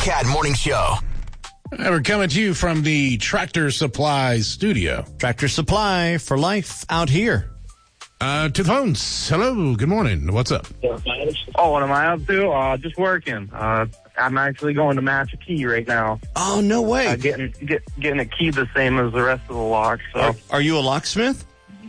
Cat Morning Show. We're coming to you from the Tractor Supply studio. Tractor Supply for life out here. To the phones. Hello, good morning. What's up? Oh, what am I up to? Just working. I'm actually going to match a key right now. Oh, no way. Getting a key the same as the rest of the locks. So. Are you a locksmith?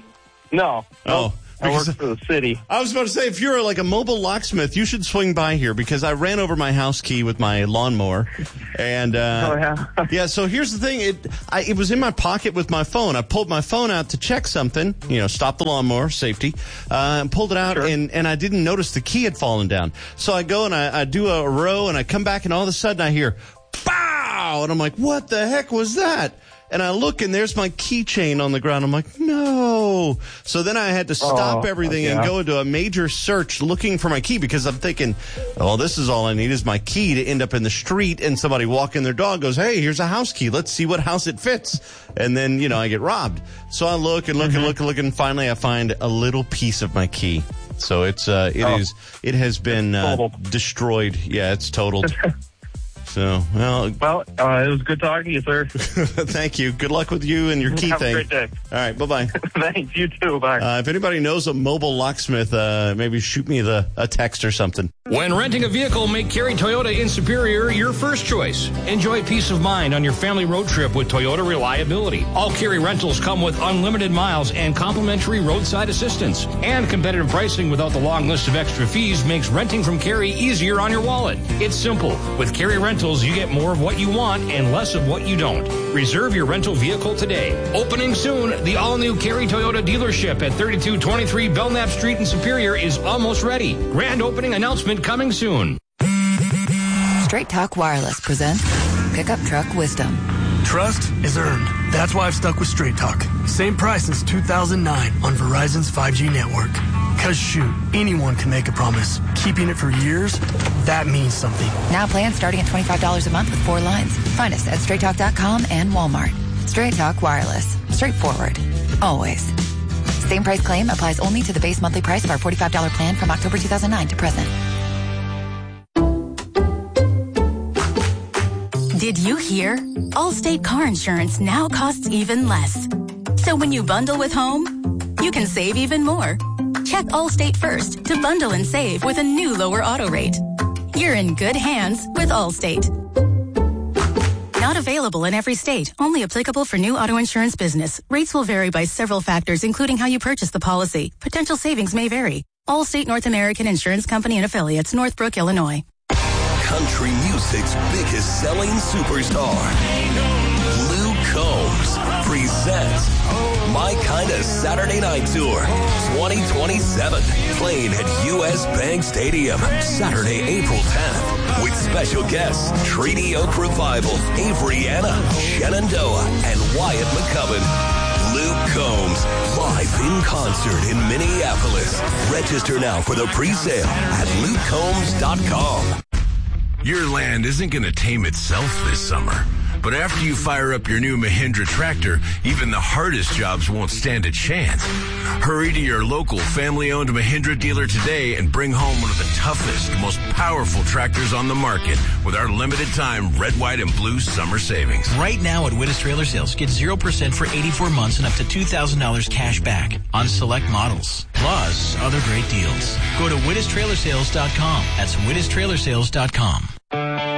No. Oh. I work for the city. I was about to say, if you're like a mobile locksmith, you should swing by here because I ran over my house key with my lawnmower. And, yeah, so here's the thing. It was in my pocket with my phone. I pulled my phone out to check something, stop the lawnmower, safety, and pulled it out, and I didn't notice the key had fallen down. So I go and I do a row, and I come back, and all of a sudden I hear, pow! And I'm like, what the heck was that? And I look, and there's my keychain on the ground. I'm like, no. So then I had to stop everything and go into a major search looking for my key because I'm thinking, this is all I need is my key to end up in the street and somebody walking their dog goes, hey, here's a house key. Let's see what house it fits. And then, I get robbed. So I look and look and look and look, and finally I find a little piece of my key. So it has been destroyed. Yeah, it's totaled. So, it was good talking to you, sir. Thank you. Good luck with you and your key Have thing. Have a great day. All right, bye-bye. Thanks, you too. Bye. If anybody knows a mobile locksmith, maybe shoot me a text or something. When renting a vehicle, make Cary Toyota in Superior your first choice. Enjoy peace of mind on your family road trip with Toyota Reliability. All Cary rentals come with unlimited miles and complimentary roadside assistance. And competitive pricing without the long list of extra fees makes renting from Cary easier on your wallet. It's simple. With Cary Rentals, you get more of what you want and less of what you don't. Reserve your rental vehicle today. Opening soon, the all-new Cary Toyota dealership at 3223 Belknap Street in Superior is almost ready. Grand opening announcement coming soon. Straight Talk Wireless presents Pickup Truck Wisdom. Trust is earned. That's why I've stuck with Straight Talk. Same price since 2009 on Verizon's 5G network. Because shoot, anyone can make a promise. Keeping it for years, that means something. Now plans starting at $25 a month with 4 lines. Find us at straighttalk.com and Walmart. Straight Talk Wireless. Straightforward. Always. Same price claim applies only to the base monthly price of our $45 plan from October 2009 to present. Did you hear? Allstate car insurance now costs even less. So when you bundle with home, you can save even more. Check Allstate first to bundle and save with a new lower auto rate. You're in good hands with Allstate. Not available in every state. Only applicable for new auto insurance business. Rates will vary by several factors, including how you purchase the policy. Potential savings may vary. Allstate North American Insurance Company and Affiliates, Northbrook, Illinois. Country music's biggest selling superstar, Luke Combs, presents My Kinda Saturday Night Tour 2027, playing at U.S. Bank Stadium, Saturday, April 10th, with special guests Treaty Oak Revival, Avery Anna, Shenandoah, and Wyatt McCubbin. Luke Combs, live in concert in Minneapolis. Register now for the pre-sale at lukecombs.com. Your land isn't going to tame itself this summer. But after you fire up your new Mahindra tractor, even the hardest jobs won't stand a chance. Hurry to your local family-owned Mahindra dealer today and bring home one of the toughest, most powerful tractors on the market with our limited-time red, white, and blue summer savings. Right now at Wittes Trailer Sales, get 0% for 84 months and up to $2,000 cash back on select models. Plus, other great deals. Go to WittesTrailersales.com. That's WittesTrailersales.com.